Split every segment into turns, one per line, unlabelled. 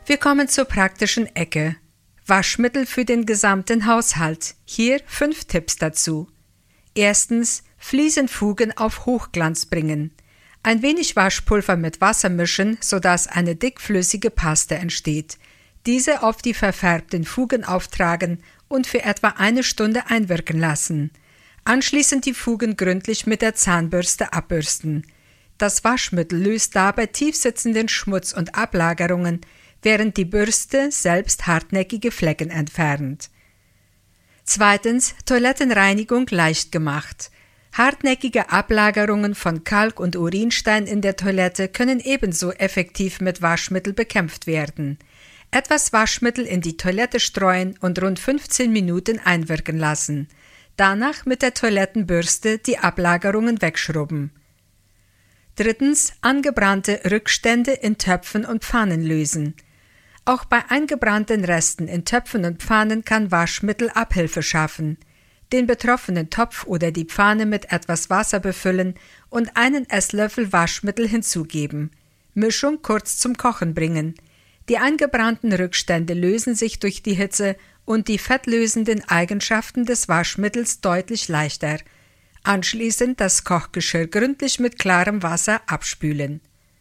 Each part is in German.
Wir kommen zur praktischen Ecke. Waschmittel für den gesamten Haushalt. Hier 5 Tipps dazu. Erstens, Fliesenfugen auf Hochglanz bringen. Ein wenig Waschpulver mit Wasser mischen, sodass eine dickflüssige Paste entsteht. Diese auf die verfärbten Fugen auftragen und für etwa 1 Stunde einwirken lassen. Anschließend die Fugen gründlich mit der Zahnbürste abbürsten. Das Waschmittel löst dabei tiefsitzenden Schmutz und Ablagerungen, während die Bürste selbst hartnäckige Flecken entfernt. Zweitens, Toilettenreinigung leicht gemacht. Hartnäckige Ablagerungen von Kalk und Urinstein in der Toilette können ebenso effektiv mit Waschmittel bekämpft werden. Etwas Waschmittel in die Toilette streuen und rund 15 Minuten einwirken lassen. Danach mit der Toilettenbürste die Ablagerungen wegschrubben. Drittens, angebrannte Rückstände in Töpfen und Pfannen lösen. Auch bei eingebrannten Resten in Töpfen und Pfannen kann Waschmittel Abhilfe schaffen. Den betroffenen Topf oder die Pfanne mit etwas Wasser befüllen und einen Esslöffel Waschmittel hinzugeben. Mischung kurz zum Kochen bringen. Die eingebrannten Rückstände lösen sich durch die Hitze und die fettlösenden Eigenschaften des Waschmittels deutlich leichter. Anschließend das Kochgeschirr gründlich mit klarem Wasser abspülen.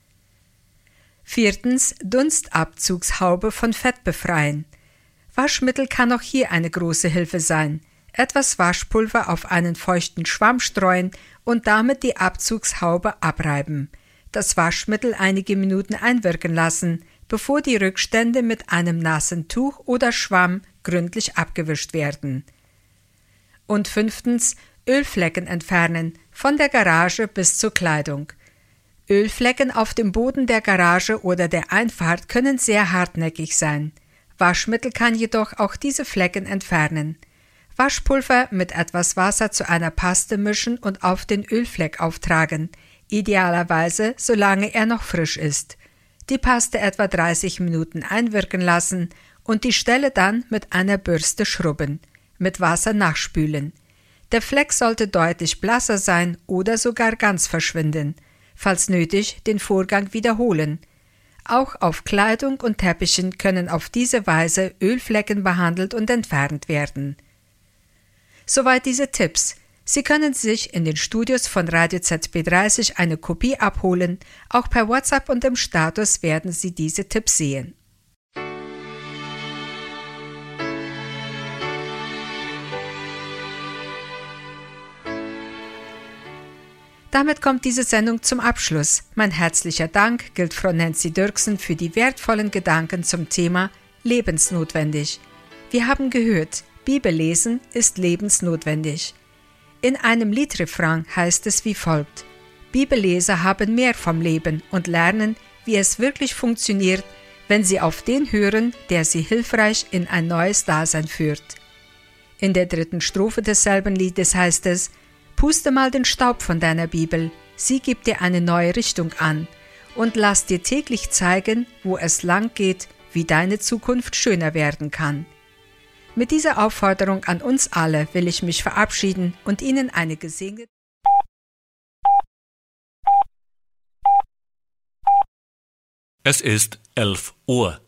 Viertens, Dunstabzugshaube von Fett befreien. Waschmittel kann auch hier eine große Hilfe sein. Etwas Waschpulver auf einen feuchten Schwamm streuen und damit die Abzugshaube abreiben. Das Waschmittel einige Minuten einwirken lassen, bevor die Rückstände mit einem nassen Tuch oder Schwamm gründlich abgewischt werden. Und 5. Ölflecken entfernen, von der Garage bis zur Kleidung. Ölflecken auf dem Boden der Garage oder der Einfahrt können sehr hartnäckig sein. Waschmittel kann jedoch auch diese Flecken entfernen. Waschpulver mit etwas Wasser zu einer Paste mischen und auf den Ölfleck auftragen, idealerweise solange er noch frisch ist. Die Paste etwa 30 Minuten einwirken lassen und die Stelle dann mit einer Bürste schrubben, mit Wasser nachspülen. Der Fleck sollte deutlich blasser sein oder sogar ganz verschwinden. Falls nötig, den Vorgang wiederholen. Auch auf Kleidung und Teppichen können auf diese Weise Ölflecken behandelt und entfernt werden. Soweit diese Tipps. Sie können sich in den Studios von Radio ZB30 eine Kopie abholen. Auch per WhatsApp und im Status werden Sie diese Tipps sehen. Damit kommt diese Sendung zum Abschluss. Mein herzlicher Dank gilt Frau Nancy Dirksen für die wertvollen Gedanken zum Thema lebensnotwendig. Wir haben gehört, Bibellesen ist lebensnotwendig. In einem Liedrefrain heißt es wie folgt: Bibelleser haben mehr vom Leben und lernen, wie es wirklich funktioniert, wenn sie auf den hören, der sie hilfreich in ein neues Dasein führt. In der 3. Strophe desselben Liedes heißt es: Puste mal den Staub von deiner Bibel, sie gibt dir eine neue Richtung an und lass dir täglich zeigen, wo es lang geht, wie deine Zukunft schöner werden kann. Mit dieser Aufforderung an uns alle will ich mich verabschieden und Ihnen eine gesegnete
Es ist 11 Uhr.